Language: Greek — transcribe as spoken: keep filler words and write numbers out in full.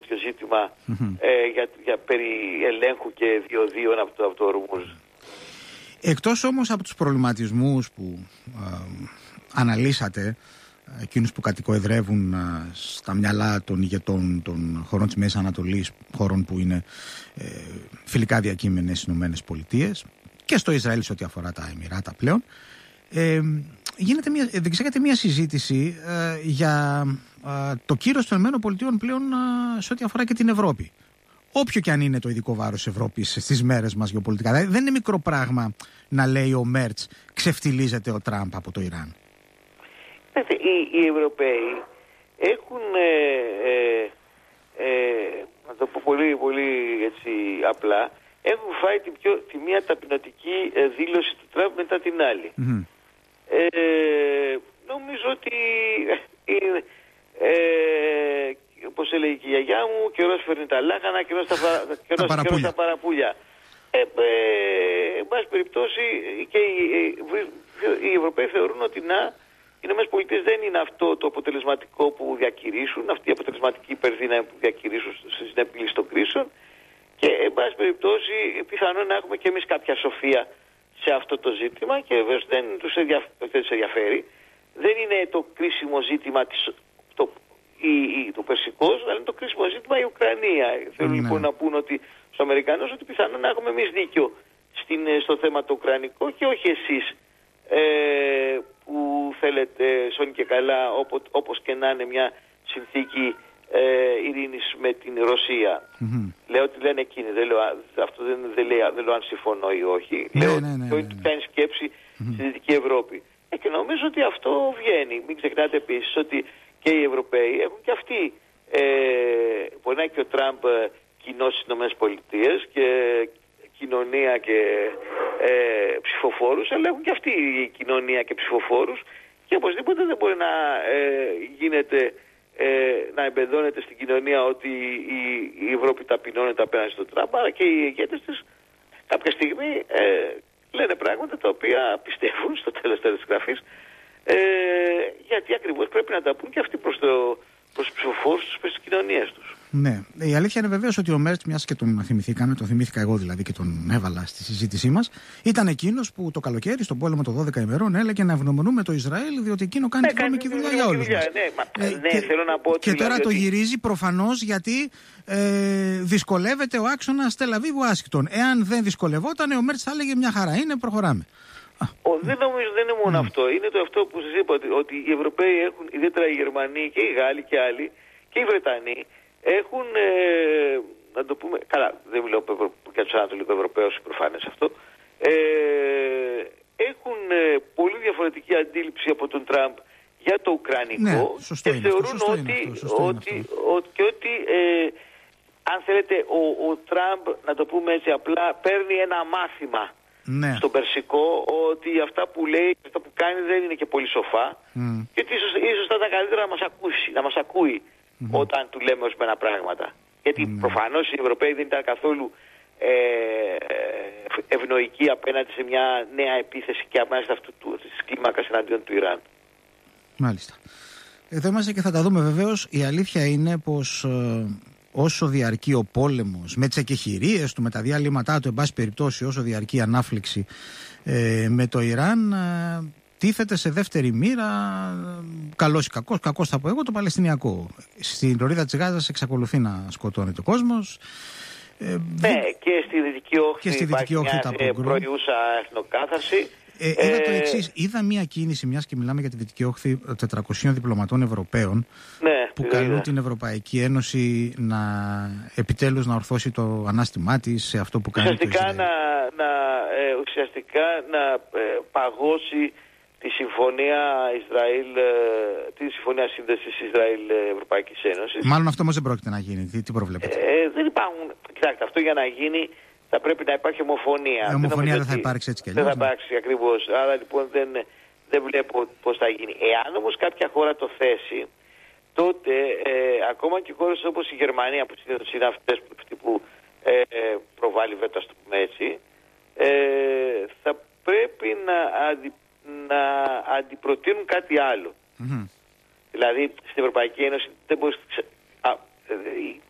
τέτοιο ζήτημα mm-hmm. ε, για, για περί ελέγχου και διοδίων από το, από το Ορμούζ. Εκτός όμως από τους προβληματισμούς που ε, αναλύσατε, εκείνους που κατοικοεδρεύουν ε, στα μυαλά των ηγετών των χωρών της Μέσης Ανατολής, χωρών που είναι ε, φιλικά διακείμενες στις Ηνωμένες Πολιτείες και στο Ισραήλ σε ό,τι αφορά τα Εμιράτα πλέον, ε, γίνεται μια, διεξάγεται μια συζήτηση ε, για ε, το κύρος των Ηνωμένων Πολιτείων πλέον ε, σε ό,τι αφορά και την Ευρώπη. Όποιο και αν είναι το ειδικό βάρος Ευρώπης στις μέρες μας γεωπολιτικά. Δηλαδή δεν είναι μικρό πράγμα να λέει ο Μέρτς ξεφτιλίζεται ο Τραμπ από το Ιράν. Οι, οι Ευρωπαίοι έχουν, ε, ε, ε, να το πω πολύ, πολύ έτσι, απλά, έχουν φάει τη, πιο, τη μία ταπεινωτική ε, δήλωση του Τραμπ μετά την άλλη. Mm-hmm. Ε, νομίζω ότι είναι... Ε, όπως έλεγε και η γιαγιά μου, καιρός φέρνει τα λάχανα, καιρός τα, καιρός, τα, καιρός τα παραπούλια. Ε, ε, εν πάση περιπτώσει και οι, οι Ευρωπαίοι θεωρούν ότι να, οι ΗΠΑ δεν είναι αυτό το αποτελεσματικό που διακηρύσουν, αυτή η αποτελεσματική υπερδύναμη που διακηρύσουν στην επίλυση των κρίσεων και εν πάση περιπτώσει πιθανόν να έχουμε και εμείς κάποια σοφία σε αυτό το ζήτημα και βεβαίως δεν τους ενδιαφέρει. Δεν είναι το κρίσιμο ζήτημα της, το, η, η, το Περσικός, αλλά είναι το κρίσιμο ζήτημα η Ουκρανία. Mm. Θέλω λοιπόν να πούν ότι στους Αμερικανούς ότι πιθανόν να έχουμε εμείς δίκιο στην, στο θέμα το ουκρανικό και όχι εσείς ε, που θέλετε σώνει και καλά όπως, όπως και να είναι μια συνθήκη ε, ειρήνης με την Ρωσία. Mm-hmm. Λέω ότι λένε εκείνοι, δεν λέω, αυτό δεν, δεν, λέω, δεν λέω αν συμφωνώ ή όχι. Ναι, λέω ναι, ναι, ότι ναι, ναι. κάνει σκέψη mm-hmm. στη Δυτική Ευρώπη. Ε, και νομίζω ότι αυτό βγαίνει. Μην ξεχνάτε επίσης ότι και οι Ευρωπαίοι έχουν και αυτοί, ε, μπορεί να έχει και ο Τραμπ κοινός στις ΗΠΑ και κοινωνία και ε, ψηφοφόρους, αλλά έχουν και αυτοί η κοινωνία και ψηφοφόρους και οπωσδήποτε δεν μπορεί να ε, γίνεται, ε, να εμπεδώνεται στην κοινωνία ότι η, η Ευρώπη ταπεινώνεται απέναντι στον Τραμπ, αλλά και οι ηγέτες της κάποια στιγμή ε, λένε πράγματα τα οποία πιστεύουν στο τέλος της γραφής, ε, γιατί ακριβώς πρέπει να τα πούν και αυτοί προς, το, προς τους ψηφοφόρους τους, προς τις κοινωνίες τους. Ναι. Η αλήθεια είναι βεβαίως ότι ο Μέρτς, μιας και τον θυμηθήκαμε, τον θυμήθηκα εγώ δηλαδή και τον έβαλα στη συζήτησή μας, ήταν εκείνος που το καλοκαίρι στον πόλεμο των δώδεκα ημερών έλεγε να ευγνωμονούμε το Ισραήλ διότι εκείνο κάνει ναι, τη βρώμικη δουλειά για όλους μας. Ναι, μα, ε, ναι, και, θέλω να πω ότι και τώρα δηλαδή το ότι... γυρίζει προφανώς γιατί ε, δυσκολεύεται ο άξονας Τελαβίβου-Ουάσιγκτον. Εάν δεν δυσκολευόταν, ο Μέρτς θα έλεγε μια χαρά είναι, προχωράμε. Ο, δεν νομίζω, δεν είναι μόνο mm. αυτό. Είναι το αυτό που σας είπα, ότι, ότι οι Ευρωπαίοι έχουν, ιδιαίτερα οι Γερμανοί και οι Γάλλοι και άλλοι και οι Βρετανοί, έχουν, ε, να το πούμε, καλά, δεν μιλάω για τους Ανατολικούς Ευρωπαίους, προφανές αυτό, ε, έχουν ε, πολύ διαφορετική αντίληψη από τον Τραμπ για το Ουκρανικό ναι, σωστό και είναι θεωρούν αυτό, ότι, αυτό, ότι, ότι, και ότι, ε, αν θέλετε, ο, ο Τραμπ, να το πούμε έτσι απλά, παίρνει ένα μάθημα ναι. στον Περσικό ότι αυτά που λέει, αυτά που κάνει δεν είναι και πολύ σοφά mm. και ότι ίσως, ίσως θα ήταν καλύτερα να μας ακούσει, να μας ακούει mm-hmm. όταν του λέμε ορισμένα πράγματα. Γιατί mm. προφανώς οι Ευρωπαίοι δεν ήταν καθόλου ε, ευνοϊκοί απέναντι σε μια νέα επίθεση και απέναντι σε αυτού της κλίμακας εναντίον του Ιράν. Μάλιστα. Εδώ είμαστε και θα τα δούμε βεβαίως. Η αλήθεια είναι πως ε, όσο διαρκεί ο πόλεμος με τις εκεχηρίες του, με τα διαλύματά του, εν πάση περιπτώσει όσο διαρκεί η ανάφλεξη ε, με το Ιράν, ε, τίθεται σε δεύτερη μοίρα, καλός ή κακός, κακός θα πω εγώ, το Παλαιστινιακό. Στην λωρίδα της Γάζας εξακολουθεί να σκοτώνεται ο κόσμος. Ε, ναι, και στη Δυτική Όχθη και στη Δυτική Όχθη υπάρχει μια προϊούσα εθνοκάθαρση. Ε, είδα ε, το εξής, είδα μια κίνηση, μιας και μιλάμε για τη Δυτική Όχθη, τετρακοσίων διπλωματών Ευρωπαίων, ναι, που ναι, καλούν ναι. την Ευρωπαϊκή Ένωση να επιτέλους να ορθώσει το ανάστημά της σε αυτό που κάνει ουσιαστικά το Ισραήλ. Να, να, ε, ουσιαστικά να ε, παγώσει τη συμφωνία Ισραήλ, τη συμφωνία σύνδεσης Ισραήλ-Ευρωπαϊκής Ένωσης. Μάλλον αυτό όμως δεν πρόκειται να γίνει. Τι, τι προβλέπετε? Ε, δεν υπάρχουν. Κοιτάξτε, αυτό για να γίνει θα πρέπει να υπάρχει ομοφωνία. Η ομοφωνία δεν θα υπάρξει έτσι και αλλιώς. Δεν θα υπάρξει ακριβώς. Άρα λοιπόν δεν, δεν βλέπω πώς θα γίνει. Εάν όμως κάποια χώρα το θέσει, τότε ε, ακόμα και χώρες όπως η Γερμανία, που είναι αυτές που ε, προβάλλει βέτο, ας το πούμε έτσι, ε, θα πρέπει να αντι να αντιπροτείνουν κάτι άλλο. Mm-hmm. Δηλαδή στην Ευρωπαϊκή Ένωση δεν μπορείς, α,